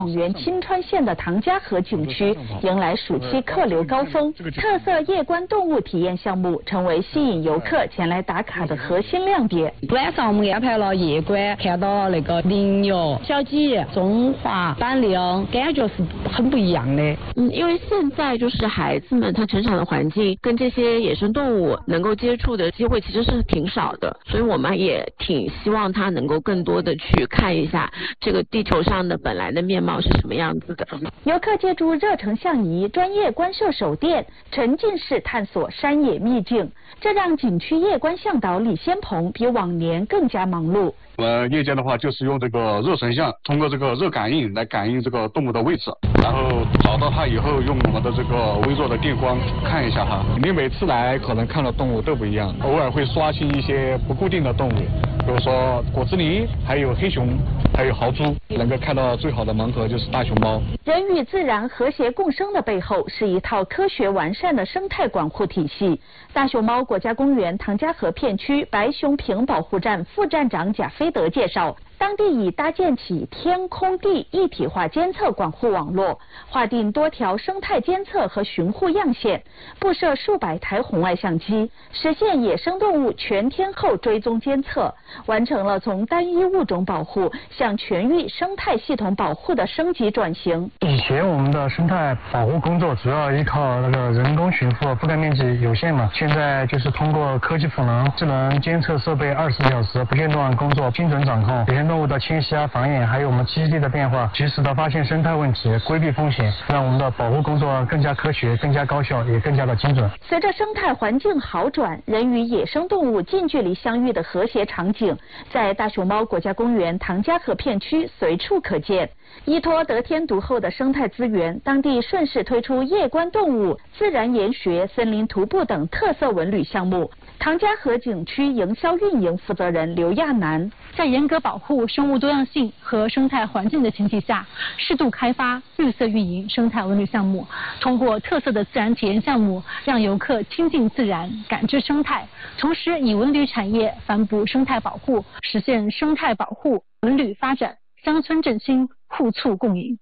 原清川县的唐家河景区迎来暑期客流高峰，特色夜观动物体验项目成为吸引游客前来打卡的核心亮点。 晚上我们安排了夜观，看到那个羚牛、小鸡、中华、板羚，感觉是很不一样的。 因为现在就是孩子们他成长的环境跟这些野生动物能够接触的机会其实是挺少的，所以我们也挺希望他能够更多的去看一下这个地球上的本来的面貌是什么样子的。 游客借助热成像仪、专业观摄手电，沉浸式探索山野秘境，这让景区夜观向导李先鹏比往年更加忙碌。 夜间的话，就是用这个热成像，通过这个热感应来感应这个动物的位置，然后找到它以后，用我们的这个微弱的电光看一下它。 你每次来可能看到动物都不一样，偶尔会刷新一些不固定的动物，比如说果子狸，还有黑熊，还有豪猪。能够看到最好的盲盒就是大熊猫。 人与自然和谐共生的背后，是一套科学完善的生态管护体系。大熊猫国家公园唐家河片区白熊坪保护站副站长贾飞德介绍，当地已搭建起天空地一体化监测管护网络，划定多条生态监测和巡护样线，布设数百台红外相机，实现野生动物全天候追踪监测，完成了从单一物种保护向全域生态系统保护的升级转型。 以前我们的生态保护工作主要依靠那个人工巡护，覆盖面积有限嘛，现在就是通过科技赋能、智能监测设备24小时不间断工作，精准掌控野生动物的迁徙繁衍，还有我们栖息地的变化，及时的发现生态问题，规避风险，让我们的保护工作更加科学、更加高效，也更加的精准。 随着生态环境好转，人与野生动物近距离相遇的和谐场景，在大熊猫国家公园唐家河片区随处可见。依托得天独厚的生态资源，当地顺势推出夜观动物、自然研学、森林徒步等特色文旅项目。唐家河景区营销运营负责人刘亚楠， 在严格保护生物多样性和生态环境的前提下，适度开发绿色运营生态文旅项目，通过特色的自然体验项目，让游客亲近自然、感知生态，同时以文旅产业反哺生态保护，实现生态保护、文旅发展、乡村振兴互促共赢。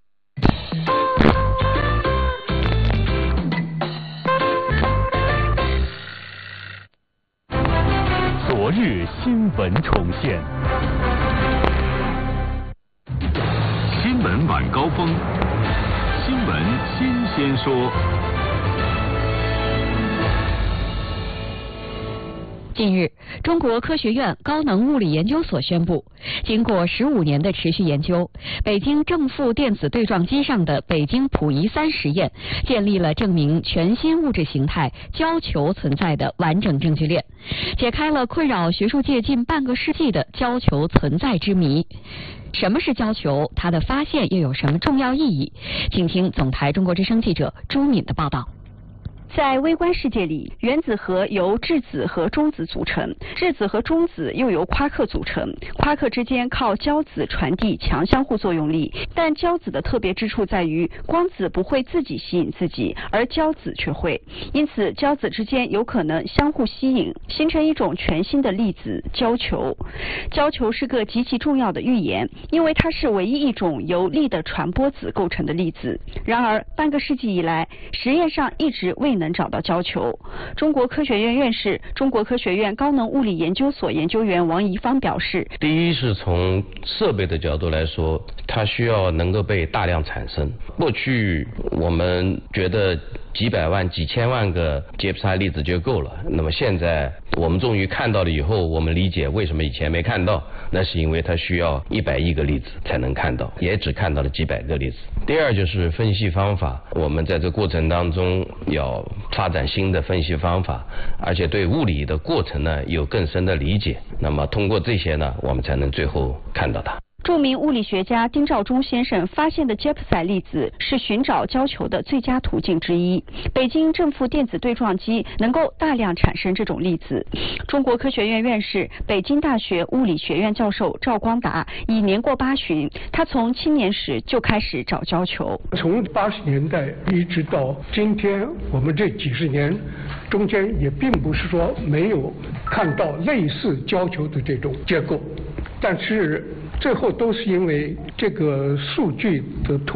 昨日新闻重现，新闻晚高峰，新闻新鲜说。 近日，中国科学院高能物理研究所宣布，经过15年的持续研究，北京正负电子对撞机上的北京溥仪3实验，建立了证明全新物质形态胶球存在的完整证据链，解开了困扰学术界近半个世纪的胶球存在之谜。什么是胶球？它的发现又有什么重要意义？请听总台中国之声记者朱敏的报道。 在微观世界里，原子核由质子和中子组成，质子和中子又由夸克组成，夸克之间靠胶子传递强相互作用力。但胶子的特别之处在于，光子不会自己吸引自己，而胶子却会，因此胶子之间有可能相互吸引，形成一种全新的粒子胶球。胶球是个极其重要的预言，因为它是唯一一种由力的传播子构成的粒子。然而，半个世纪以来，实验上一直未能找到胶球。中国科学院院士、中国科学院高能物理研究所研究员王贻芳表示， 第一是从设备的角度来说，它需要能够被大量产生。过去我们觉得几百万、几千万个杰普萨粒子就够了，那么现在我们终于看到了以后，我们理解为什么以前没看到，那是因为它需要100亿个粒子才能看到，也只看到了几百个粒子。第二就是分析方法，我们在这过程当中要发展新的分析方法，而且对物理的过程呢有更深的理解，那么通过这些呢，我们才能最后看到它。 著名物理学家丁肇中先生发现的杰普赛粒子是寻找胶球的最佳途径之一。北京正负电子对撞机能够大量产生这种粒子。中国科学院院士、北京大学物理学院教授赵光达已年过80，他从青年时就开始找胶球。 从80年代一直到今天，我们这几十年中间也并不是说没有看到类似胶球的这种结构，但是最后都是因为这个数据的